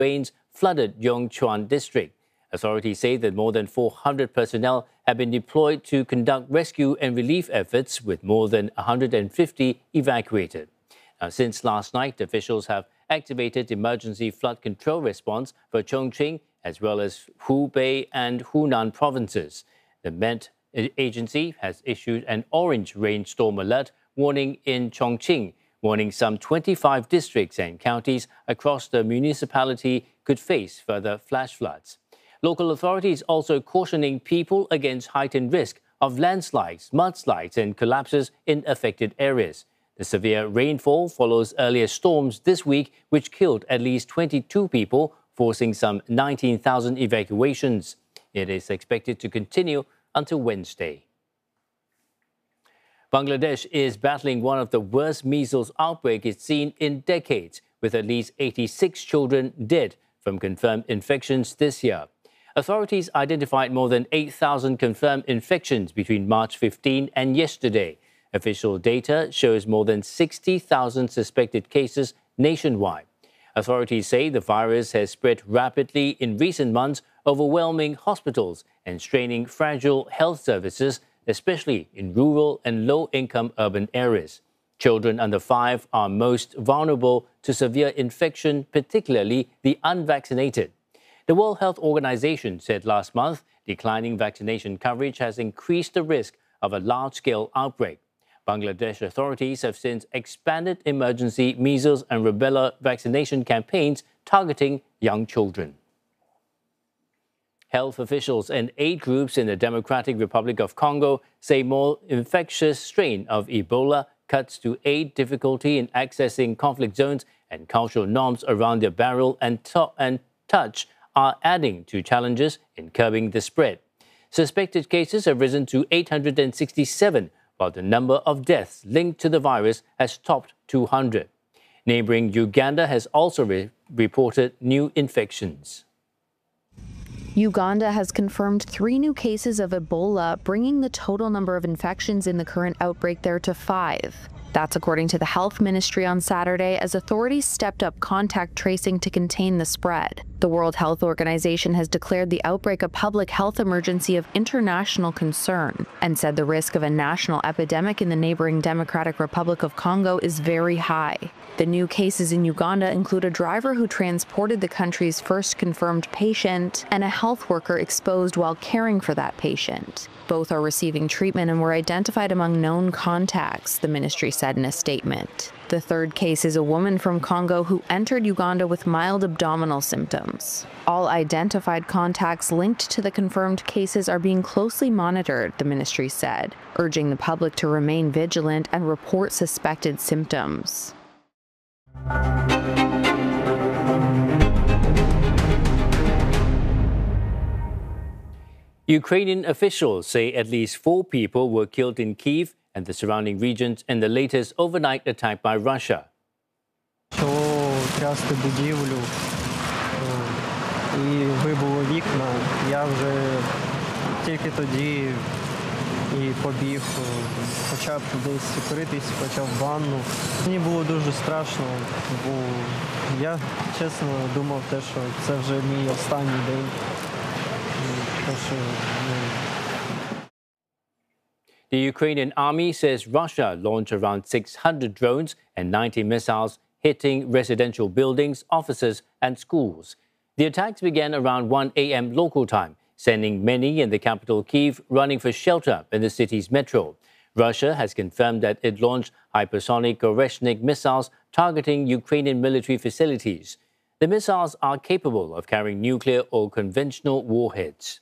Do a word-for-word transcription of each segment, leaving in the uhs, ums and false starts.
rains flooded Yongchuan district. Authorities say that more than four hundred personnel have been deployed to conduct rescue and relief efforts, with more than one hundred fifty evacuated. Now, since last night, officials have activated emergency flood control response for Chongqing, as well as Hubei and Hunan provinces. The Met Agency has issued an orange rainstorm alert warning in Chongqing, warning some twenty-five districts and counties across the municipality could face further flash floods. Local authorities also cautioning people against heightened risk of landslides, mudslides and collapses in affected areas. The severe rainfall follows earlier storms this week, which killed at least twenty-two people, forcing some nineteen thousand evacuations. It is expected to continue until Wednesday. Bangladesh is battling one of the worst measles outbreaks it's seen in decades, with at least eighty-six children dead from confirmed infections this year. Authorities identified more than eight thousand confirmed infections between March fifteenth and yesterday. Official data shows more than sixty thousand suspected cases nationwide. Authorities say the virus has spread rapidly in recent months, overwhelming hospitals and straining fragile health services, especially in rural and low-income urban areas. Children under five are most vulnerable to severe infection, particularly the unvaccinated. The World Health Organization said last month declining vaccination coverage has increased the risk of a large-scale outbreak. Bangladesh authorities have since expanded emergency measles and rubella vaccination campaigns targeting young children. Health officials and aid groups in the Democratic Republic of Congo say more infectious strain of Ebola cuts to aid difficulty in accessing conflict zones, and cultural norms around their burial and, to- and touch are adding to challenges in curbing the spread. Suspected cases have risen to eight hundred sixty-seven, while the number of deaths linked to the virus has topped two hundred. Neighboring Uganda has also re- reported new infections. Uganda has confirmed three new cases of Ebola, bringing the total number of infections in the current outbreak there to five. That's according to the Health Ministry on Saturday, as authorities stepped up contact tracing to contain the spread. The World Health Organization has declared the outbreak a public health emergency of international concern and said the risk of a national epidemic in the neighboring Democratic Republic of Congo is very high. The new cases in Uganda include a driver who transported the country's first confirmed patient and a health worker exposed while caring for that patient. Both are receiving treatment and were identified among known contacts, the ministry said in a statement. The third case is a woman from Congo who entered Uganda with mild abdominal symptoms. All identified contacts linked to the confirmed cases are being closely monitored, the ministry said, urging the public to remain vigilant and report suspected symptoms. Ukrainian officials say at least four people were killed in Kyiv and the surrounding regions in the latest overnight attack by Russia. Трясти будівлю і вибило вікна. Я вже тільки тоді і побіг, почав десь критись, почав ванну. Мені було дуже страшно, бо я чесно думав, те, що це вже мій останній день. The Ukrainian army says Russia launched around six hundred drones and ninety missiles hitting residential buildings, offices and schools. The attacks began around one a.m. local time, sending many in the capital Kyiv running for shelter in the city's metro. Russia has confirmed that it launched hypersonic Oreshnik missiles targeting Ukrainian military facilities. The missiles are capable of carrying nuclear or conventional warheads.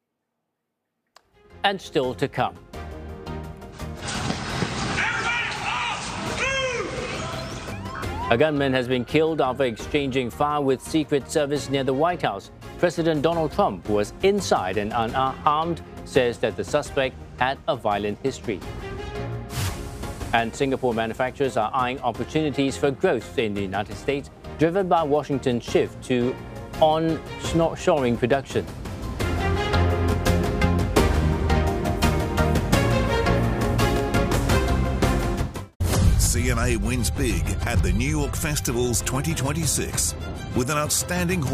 And still to come. A gunman has been killed after exchanging fire with Secret Service near the White House. President Donald Trump, who was inside and unarmed, says that the suspect had a violent history. And Singapore manufacturers are eyeing opportunities for growth in the United States, driven by Washington's shift to on-shoring production. C N A wins big at the New York Festival's twenty twenty-six with an outstanding